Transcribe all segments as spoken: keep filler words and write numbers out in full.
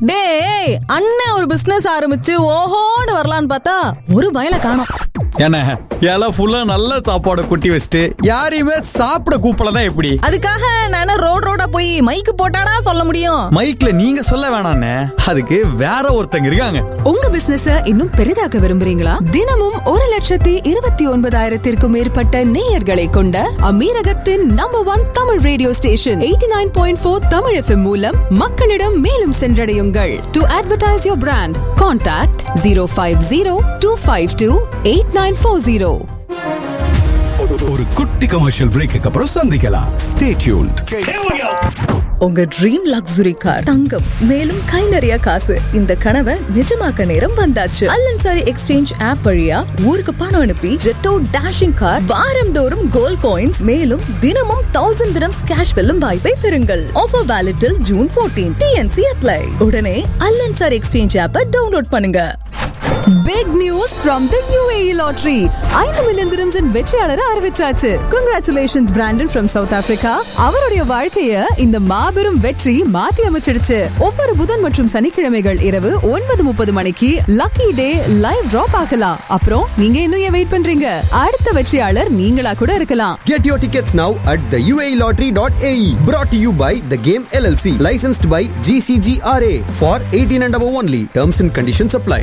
டேய், அண்ணன் ஒரு பிசினஸ் ஆரம்பிச்சு ஓஹோன்னு வரலான்னு பார்த்தா ஒரு பயல காணோம். என்ன எல்லாம் ஃபுல்லா நல்ல சாப்பாடு குட்டி வச்சுட்டு யாரையுமே சாப்பிட கூப்பிடலன்னா எப்படி? அதுக்காக நான் ரோட் ரோடா போய் மைக்கு போட்டாடா சொல்ல முடியும்? மைக்ல நீங்க சொல்ல வேணாண்ணே, அதுக்கு வேற ஒருத்தங்க இருக்காங்க. உங்க பிசினஸ இன்னும் பெரிதாக்க விரும்புறீங்களா? தினமும் ஒரு லட்சத்தி இருபத்தி ஒன்பதாயிரத்திற்கும் மேற்பட்ட நேயர்களை கொண்ட அமீரகத்தின் number one Tamil radio station eighty nine point four Tamil FM மூலம் மக்களிடம் மேலும் சென்றடையுங்கள். To advertise your brand, contact zero five zero two five two eight nine four zero. ஒரு குட்டி கமர்ஷியல் பிரேக்கு அப்புறம் சந்திக்கலாம். Stay tuned. உங்க ட்ரீம் லக்ஸுரி கார் தங்கம் மேலும் கை நிறைய காசு, இந்த கனவை நிஜமாக்க நேரம் வந்தாச்சு. அல்லன்சாரி எக்ஸ்சேஞ்ச் ஆப் வழியா ஊருக்கு பணம் அனுப்பி ஜெட்டோ டேஷிங் கார் வாரந்தோறும் கோல்ட் காயின்ஸ் மேலும் தினமும் தௌசண்ட் திரம்ஸ் கேஷ் வெல்லும் வாய்ப்பை பெறுங்கள். ஆஃபர் வேலிட் டில் ஜூன் ஃபோர்டீன். DNC apply. உடனே அல்லன்சாரி எக்ஸ்சேஞ்ச் ஆப்பை டவுன்லோட் பண்ணுங்க. Big news from the U A E lottery. ஐந்து million dirhams in வெற்றியாளரை அறிவிச்சாச்சு. Congratulations Brandon from South Africa. அவருடைய வாழ்க்கைய இந்த மாபெரும் வெற்றி மாத்தி அமைச்சிடுச்சு. ஒவ்வொரு புதன் மற்றும் சனிக்கிழமைகள் இரவு ஒன்பது முப்பது மணிக்கு லக்கி டே லைவ் டிரா பார்க்கலாம். அப்புறம் நீங்க இன்னும் ஏன் வெயிட் பண்றீங்க? அடுத்த வெற்றியாளர் நீங்களா கூட இருக்கலாம். Get your tickets now at the u a e lottery dot a e. Brought to you by The Game L L C. Licensed by G C G R A for eighteen and above only. Terms and conditions apply.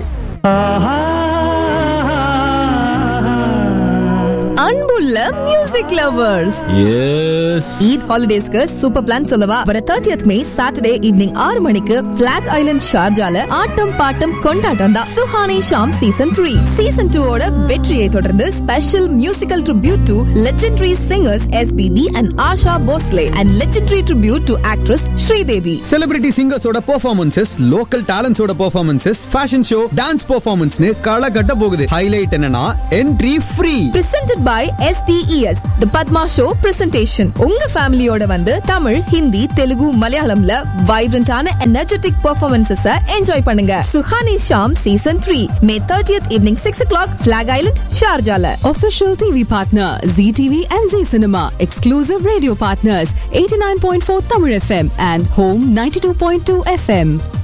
அன்புள்ள music lovers, Eid ஹாலிடேஸ்க்கு super plan சொல்லவா? வர thirtieth மே Saturday evening ஆறு மணிக்கு black Island ஷார்ஜால ஆட்டம் bottom கொண்டாட்டம் தான். Suhani Sham season three season two ஓட வெற்றியை தொடர்ந்து special musical tribute to legendary singers S B B and Asha Bhosale and legendary tribute to actress Sridevi. Celebrity சிங்கர்ஸோட performances, local டேலண்ட்ஸோட performances, fashion show, dance பெர்ஃபார்மன்ஸ்னு களை கட்ட போகுது. ஹைலைட் என்னன்னா entry free. Presented by S T E S, The Padma Show presentation. உங்க ஃபேமிலியோட வந்து Tamil, Hindi, Telugu, மலையாளம்ல வைப்ரண்டான energetic performances enjoy பண்ணுங்க. Suhani Sham season three May thirtieth evening six o'clock Flag Island, Sharjah. Official T V partner Z T V and Z Cinema. Exclusive radio partners eighty-nine point four Tamil F M and Home ninety-two point two F M.